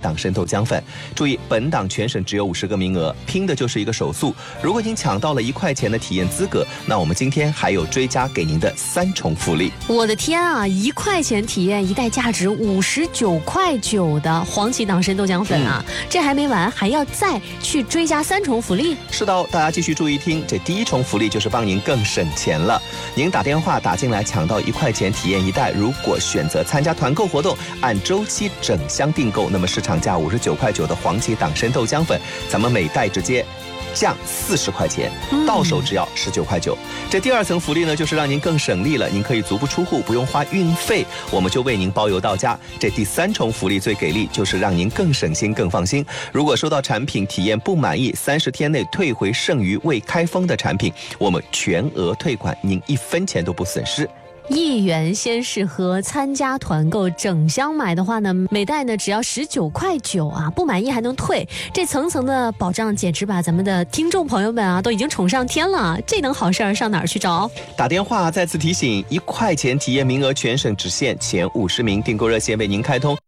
党参豆浆粉。注意，本档全省只有50个名额，拼的就是一个手速。如果您抢到了1块钱的体验资格，那我们今天还有追加给您的3重福利。 我的天啊，1块钱体验一袋价值59.9块的黄芪党参豆浆粉啊！这还没完，还要再去追加3重福利。 是的，大家继续注意听，这第1重福利就是帮您更省钱了。您打电话打进来抢到1块钱体验一袋，如果选择参加团购活动，按周期整箱订购，那么市场价59.9块的黄芪党参豆浆粉，咱们每袋直接降40块钱，到手只要19.9块。这第2层福利呢，就是让您更省力了，您可以足不出户，不用花运费，我们就为您包邮到家。这第3重福利最给力，就是让您更省心、更放心。如果收到产品体验不满意，30天内退回剩余未开封的产品，我们全额退款，您1分钱都不损失。 1元先试喝，参加团购整箱买的话呢，每袋呢只要19.9块啊，不满意还能退，这层层的保障简直把咱们的听众朋友们啊都已经宠上天了，这等好事儿上哪儿去找？ 打电话再次提醒，1块钱体验名额全省只限前50名，订购热线为您开通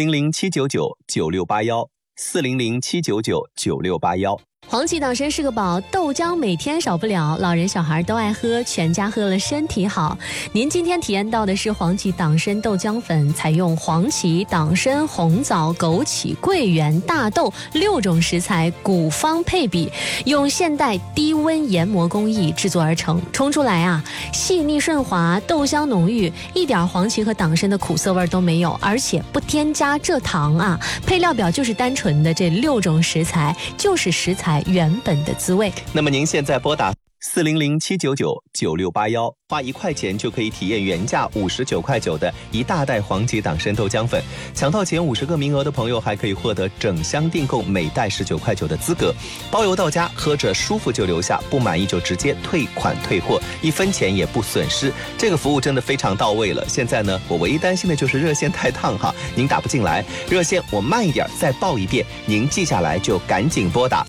400-799-9681，400-799-9681。 黄芪党参是个宝，豆浆每天少不了，老人小孩都爱喝，全家喝了身体好。您今天体验到的是黄芪党参豆浆粉，采用黄芪、党参、红枣、枸杞、桂圆、大豆6种食材古方配比，用现代低温研磨工艺制作而成，冲出来啊细腻顺滑，豆香浓郁，一点黄芪和党参的苦涩味都没有，而且不添加蔗糖啊。配料表就是单纯的这6种食材，就是食材原本的滋味。 那么您现在拨打400-799-9681，花1块钱就可以体验原价59.9块的一大袋黄芪党参豆浆粉。抢到前50个名额的朋友，还可以获得整箱订购每袋19.9块的资格，包邮到家，喝着舒服就留下，不满意就直接退款退货，1分钱也不损失。这个服务真的非常到位了。现在呢，我唯一担心的就是热线太烫哈，您打不进来，热线我慢一点再报一遍，您记下来就赶紧拨打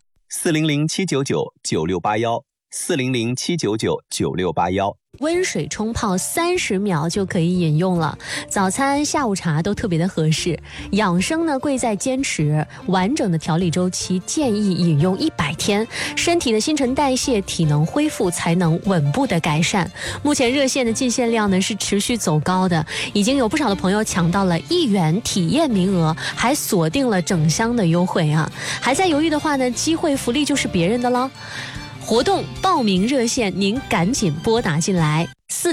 400-799-9681，400-799-9681。 温水冲泡30秒就可以饮用了，早餐下午茶都特别的合适。养生呢贵在坚持，完整的调理周期建议饮用100天，身体的新陈代谢、体能恢复才能稳步的改善。目前热线的进线量呢是持续走高的，已经有不少的朋友抢到了1元体验名额，还锁定了整箱的优惠啊！还在犹豫的话呢，机会福利就是别人的了。活动报名热线您赶紧拨打进来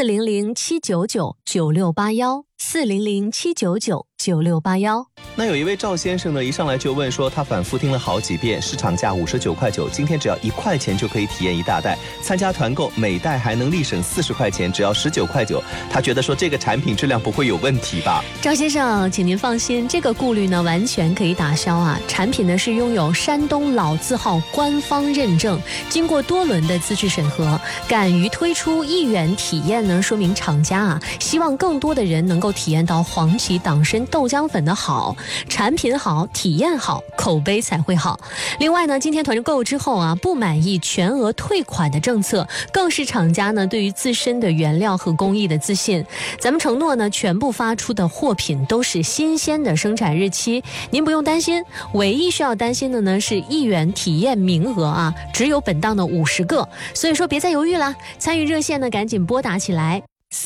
，400-799-9681，400-799-9681。 那有一位赵先生呢，一上来就问说，他反复听了好几遍，市场价59.9块，今天只要1块钱就可以体验一大袋，参加团购每袋还能立省40块钱，只要19.9块，他觉得说这个产品质量不会有问题吧？ 赵先生，请您放心，这个顾虑呢完全可以打消啊！产品呢是拥有山东老字号官方认证，经过多轮的资质审核，敢于推出1元体验呢，说明厂家啊希望更多的人能够体验到黄芪党参豆浆粉的好。产品好，体验好，口碑才会好。另外呢，今天团购之后啊，不满意全额退款的政策，更是厂家呢对于自身的原料和工艺的自信。咱们承诺呢，全部发出的货品都是新鲜的生产日期，您不用担心。唯一需要担心的呢是1元体验名额啊，只有本档的50个，所以说别再犹豫啦，参与热线呢赶紧拨打起来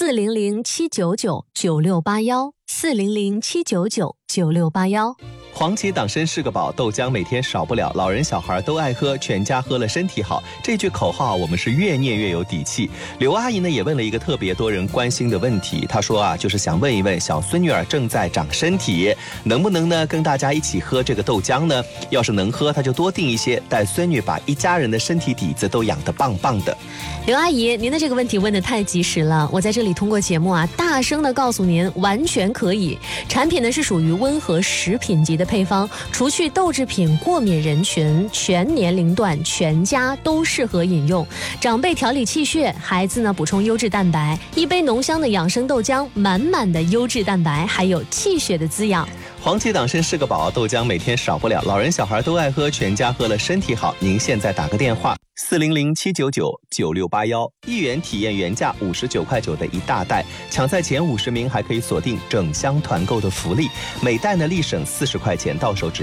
，400-799-9681，400-799-9681。 黄芪党参是个宝，豆浆每天少不了，老人小孩都爱喝，全家喝了身体好。这句口号我们是越念越有底气。刘阿姨呢也问了一个特别多人关心的问题，她说啊，就是想问一问小孙女儿正在长身体，能不能呢跟大家一起喝这个豆浆呢？要是能喝，她就多订一些，带孙女把一家人的身体底子都养得棒棒的。 刘阿姨，您的这个问题问得太及时了，我在这里通过节目啊，大声的告诉您，完全可以。产品呢是属于温和食品级的配方，除去豆制品过敏人群，全年龄段全家都适合饮用。长辈调理气血，孩子呢补充优质蛋白，一杯浓香的养生豆浆，满满的优质蛋白，还有气血的滋养。 黄芪党参是个宝，豆浆每天少不了，老人小孩都爱喝，全家喝了身体好。您现在打个电话，400-799-9681，1元体验原价59.9块的一大袋，抢在前50名还可以锁定整箱团购的福利，每袋呢立省40块钱，到手只要